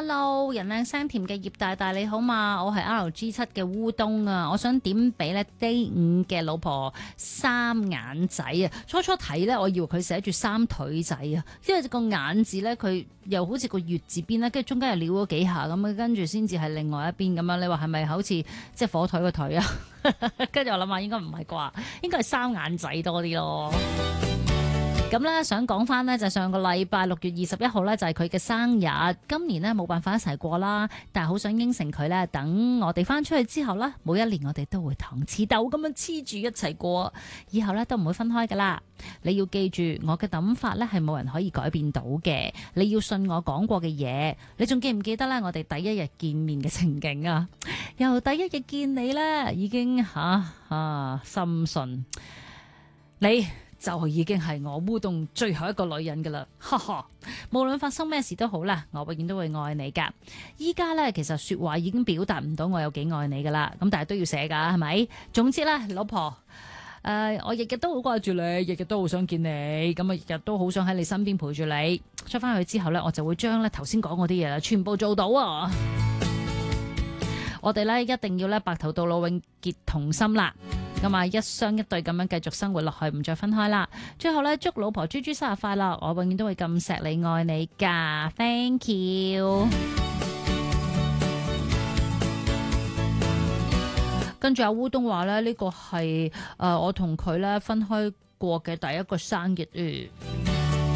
Hello，人靚聲甜嘅葉大大你好嘛？我係 RG7嘅烏冬啊，我想點俾咧 Day5嘅老婆三眼仔啊！初初睇咧，我以為佢寫住三腿仔啊，因為個眼字咧佢又好似個月字邊咧，跟住中間又撩咗幾下咁，跟住先至係另外一邊咁樣。你話係咪好似即係火腿個腿啊？跟住我諗下應該唔係啩，應該係三眼仔多啲咯。咁咧想講翻呢，就上個禮拜6月21號呢，就係佢嘅生日。今年呢，冇辦法一齊過啦，但係好想應承佢呢，等我哋翻出去之後呢，每一年我哋都會糖黐豆咁樣黐住一齊過，以後呢，都唔會分開噶啦。你要記住我嘅諗法呢，係冇人可以改變到嘅，你要信我講過嘅嘢。你仲記唔記得呢？我哋第一日見面嘅情景啊？由第一日見你呢，已經深信你就已經係我烏冬最後一個女人噶啦，哈哈！無論發生咩事都好啦，我永遠都會愛你噶。依家呢，其實說話已經表達唔到我有幾愛你噶啦，咁但係都要寫噶，係咪？總之呢，老婆，我日日都好掛住你，日日都好想見你，咁啊日日都好想喺你身邊陪住你。出翻去之後呢，我就會將咧頭先講嗰啲嘢全部做到啊！我哋呢，一定要咧白頭到老，永結同心啦。咁啊，一雙一對咁樣繼續生活落去，唔再分開啦。最後咧，祝老婆豬豬生日快樂！我永遠都會咁錫你愛你㗎 ，Thank you。跟住阿烏冬話咧，呢個係我同佢咧分開過嘅第一個生日。